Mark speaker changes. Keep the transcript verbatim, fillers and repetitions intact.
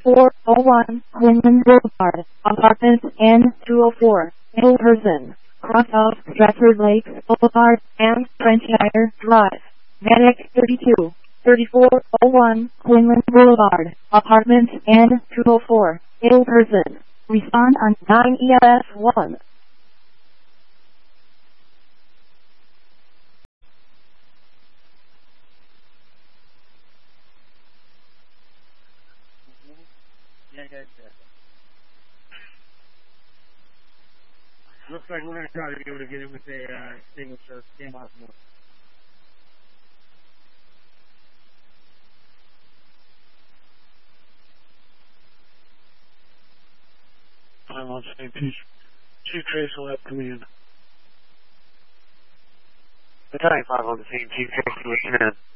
Speaker 1: thirty-four oh one Quinlan Boulevard, apartment N two oh four, Hilderson, cross off Stratford Lakes Boulevard and Frenchshire Drive. Medic thirty-two, thirty-four oh one Quinlan Boulevard, apartment N two oh four, Hilderson. Respond on nine E L S one.
Speaker 2: Looks like we're going to try to be able to get in with a uh, extinguisher. Stand by for more. I'm on Saint Chief. Chief Trace will have command.
Speaker 3: Battalion five on the scene, Chief Trace, listen in.